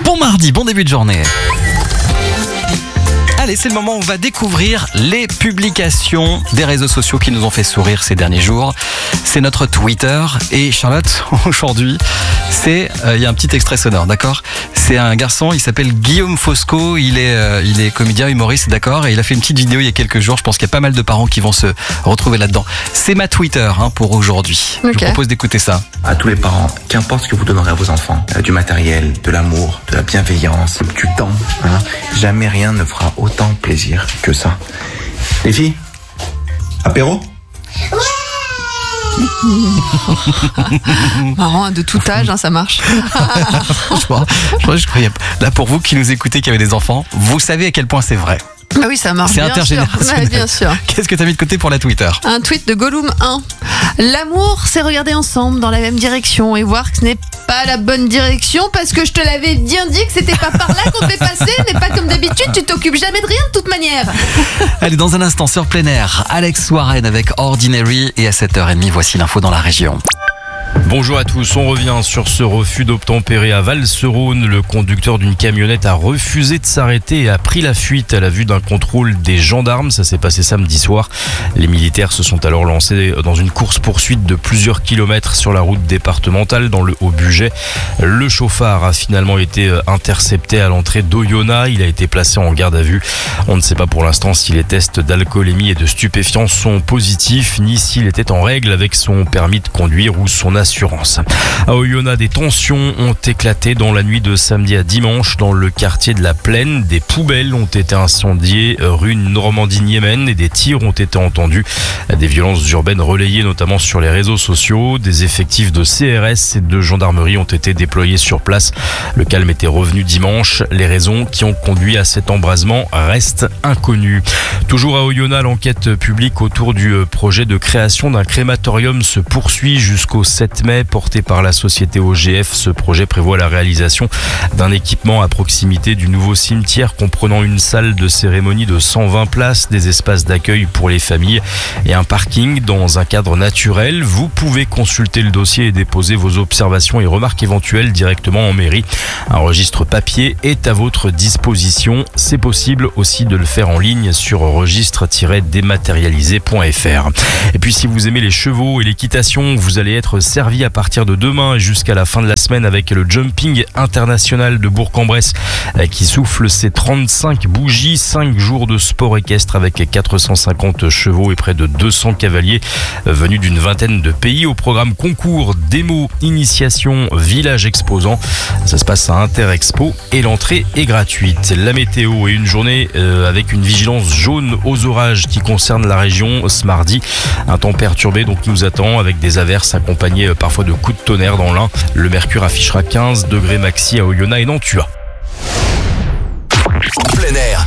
Bon mardi, bon début de journée. Allez, c'est le moment où on va découvrir les publications des réseaux sociaux qui nous ont fait sourire ces derniers jours. C'est notre Twitter. Et Charlotte, aujourd'hui, il y a un petit extrait sonore, d'accord ? C'est un garçon, il s'appelle Guillaume Fosco, il est comédien, humoriste, d'accord ? Et il a fait une petite vidéo il y a quelques jours, je pense qu'il y a pas mal de parents qui vont se retrouver là-dedans. C'est ma Twitter pour aujourd'hui. Okay. Je vous propose d'écouter ça. À tous les parents, qu'importe ce que vous donnerez à vos enfants, du matériel, de l'amour, de la bienveillance, du temps, jamais rien ne fera autant plaisir que ça. Les filles, apéro ? Marrant, de tout âge, ça marche. Franchement, je croyais. Là, pour vous qui nous écoutez, qui avez des enfants, vous savez à quel point c'est vrai. Ah oui, ça marche. C'est intergénérationnel. Ouais, bien sûr. Qu'est-ce que tu as mis de côté pour la Twitter ? Un tweet de Gollum 1. L'amour, c'est regarder ensemble dans la même direction et voir que ce n'est pas la bonne direction parce que je te l'avais bien dit que c'était pas par là qu'on devait passer, mais pas comme d'habitude, tu t'occupes jamais de rien de toute manière. Allez, dans un instant sur plein air, Alex Warren avec Ordinary et à 7h30, voici l'info dans la région. Bonjour à tous, on revient sur ce refus d'obtempérer à Val-Seraune. Le conducteur d'une camionnette a refusé de s'arrêter et a pris la fuite à la vue d'un contrôle des gendarmes. Ça s'est passé samedi soir. Les militaires se sont alors lancés dans une course-poursuite de plusieurs kilomètres sur la route départementale dans le Haut-Bugey. Le chauffard a finalement été intercepté à l'entrée d'Oyonnax. Il a été placé en garde à vue. On ne sait pas pour l'instant si les tests d'alcoolémie et de stupéfiants sont positifs, ni s'il était en règle avec son permis de conduire ou son assurance. À Oyonnax, des tensions ont éclaté dans la nuit de samedi à dimanche dans le quartier de la Plaine. Des poubelles ont été incendiées rue Normandie-Niemen et des tirs ont été entendus. Des violences urbaines relayées notamment sur les réseaux sociaux. Des effectifs de CRS et de gendarmerie ont été déployés sur place. Le calme était revenu dimanche. Les raisons qui ont conduit à cet embrasement restent inconnues. Toujours à Oyonnax, l'enquête publique autour du projet de création d'un crématorium se poursuit jusqu'au 7 mai, porté par la société OGF. Ce projet prévoit la réalisation d'un équipement à proximité du nouveau cimetière comprenant une salle de cérémonie de 120 places, des espaces d'accueil pour les familles et un parking dans un cadre naturel. Vous pouvez consulter le dossier et déposer vos observations et remarques éventuelles directement en mairie. Un registre papier est à votre disposition. C'est possible aussi de le faire en ligne sur registre-dématérialisé.fr. Et puis si vous aimez les chevaux et l'équitation, vous allez être servi à partir de demain et jusqu'à la fin de la semaine avec le Jumping International de Bourg-en-Bresse qui souffle ses 35 bougies. 5 jours de sport équestre avec 450 chevaux et près de 200 cavaliers venus d'une vingtaine de pays. Au programme concours, démo, initiation, village exposant. Ça se passe à Interexpo et l'entrée est gratuite. La météo et une journée avec une vigilance jaune aux orages qui concerne la région ce mardi. Un temps perturbé donc nous attend avec des averses accompagné parfois de coups de tonnerre dans l'Ain. Le mercure affichera 15 degrés maxi à Oyonnax et Nantua. Plein air.